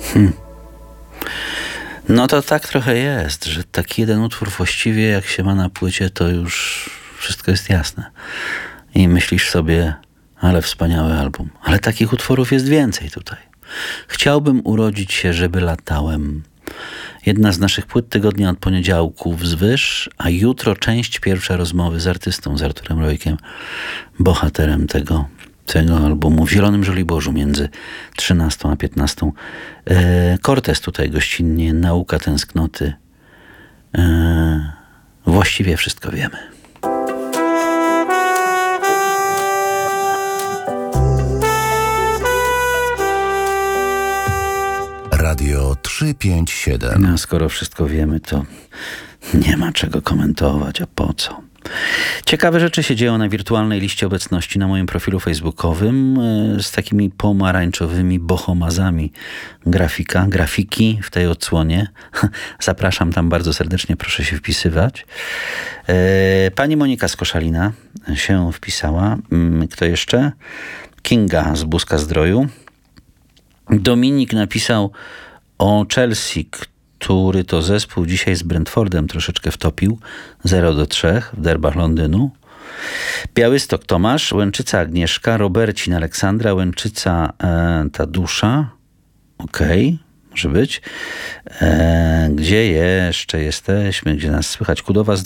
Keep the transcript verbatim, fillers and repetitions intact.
Hmm. No to tak trochę jest, że taki jeden utwór właściwie jak się ma na płycie, to już wszystko jest jasne. I myślisz sobie, ale wspaniały album. Ale takich utworów jest więcej tutaj. Chciałbym urodzić się, żeby latałem. Jedna z naszych płyt tygodnia od poniedziałku wzwyż, a jutro część pierwsza rozmowy z artystą, z Arturem Rojkiem, bohaterem tego, tego albumu w Zielonym Żoliborzu między trzynastą a piętnastą. E, Cortez tutaj gościnnie, Nauka tęsknoty. E, właściwie wszystko wiemy. Radio trzysta pięćdziesiąt siedem. No, skoro wszystko wiemy, to nie ma czego komentować, a po co? Ciekawe rzeczy się dzieją na wirtualnej liście obecności na moim profilu facebookowym z takimi pomarańczowymi bohomazami grafika, grafiki w tej odsłonie. Zapraszam tam bardzo serdecznie, proszę się wpisywać. Pani Monika z Koszalina się wpisała. Kto jeszcze? Kinga z Buska Zdroju. Dominik napisał o Chelsea, który to zespół dzisiaj z Brentfordem troszeczkę wtopił. zero do trzech w derbach Londynu. Białystok Tomasz, Łęczyca Agnieszka, Robercin Aleksandra, Łęczyca e, Tadusza. Okej, okay, może być. E, gdzie jeszcze jesteśmy? Gdzie nas słychać? Kudowa